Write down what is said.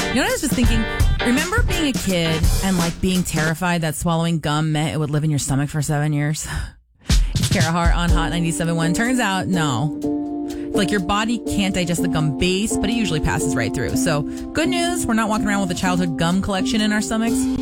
You know what I was just thinking? Remember being a kid and like being terrified that swallowing gum meant it would live in your stomach for 7 years? It's Kara Hart on Hot 97.1. Turns out, no. Like your body can't digest the gum base, but it usually passes right through. So good news, we're not walking around with a childhood gum collection in our stomachs.